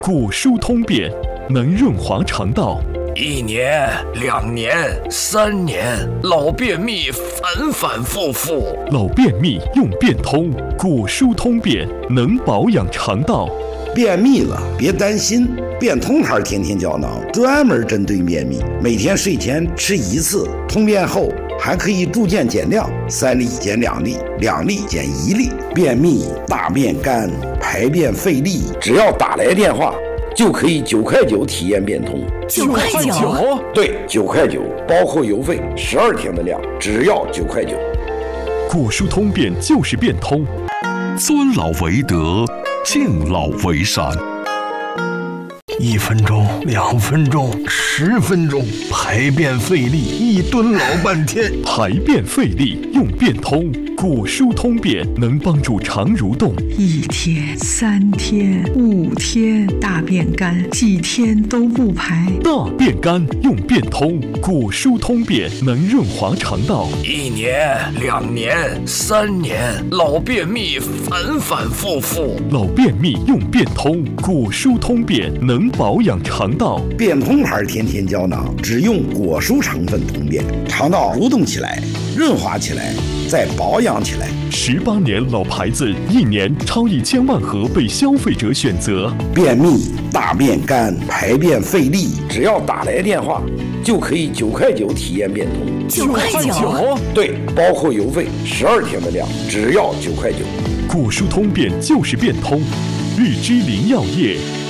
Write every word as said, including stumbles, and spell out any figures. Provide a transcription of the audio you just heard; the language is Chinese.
果蔬通便，能润滑肠道。 一年、两年、三年，老便秘反反复复。 老便秘用便通，果蔬通便能保养肠道。 便秘了别担心，便通牌天天胶囊专门针对便秘，每天睡前吃一次，通便后还可以逐渐减量，三粒减两粒，两粒减一粒。便秘、大便干、排便费力，只要打来电话就可以九块九体验变通。 九块九？ 对，九块九，包括邮费，十二天的量，只要九块九。 果蔬通便就是变通， 尊老为德，敬老为善。 一分钟，两分钟，十分钟，排便费力，一蹲老半天。 排便费力用便通，果蔬通便能帮助肠蠕动。 一天、三天、五天，大便干，几天都不排。 大便干用便通，果蔬通便能润滑肠道。 一年、两年、三年，老便秘反反复复。 老便秘用便通，果蔬通便能保养肠道。 便通牌天天胶囊只用果蔬成分通便，肠道蠕动起来，润滑起来，再保养起来。 十八年老牌子，一年超一千万盒被消费者选择。 便秘、大便干、排便费力，只要打来电话就可以九块九体验变通。 九块九？ 对，包括邮费，十二天的量，只要九块九。 果蔬通便就是变通，日之林药业。